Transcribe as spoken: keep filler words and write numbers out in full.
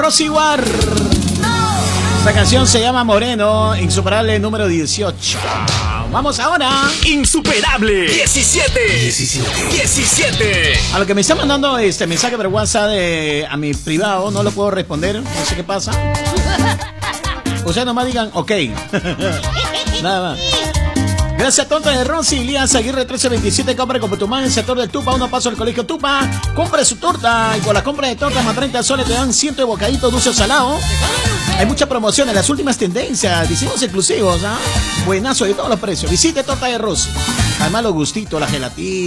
Rosy War. Esta canción se llama Moreno, insuperable número dieciocho. Vamos ahora. Insuperable diecisiete. diecisiete. diecisiete. A lo que me está mandando este mensaje por WhatsApp de, a mi privado, no lo puedo responder, no sé qué pasa. Ustedes nomás digan ok. Nada más. Gracias, tonta de Rosy. Elías Aguirre trece veintisiete. Compre con Putumán, el sector de Tupa. Uno paso al colegio Tupa. Compre su torta. Y por la compra de torta más treinta soles te dan ciento de bocaditos dulce o salado. Hay muchas promociones, las últimas tendencias. Diseños exclusivos, ¿ah? Buenazo de todos los precios. Visite Torta de Rosy. Además, los gustitos, la gelatina.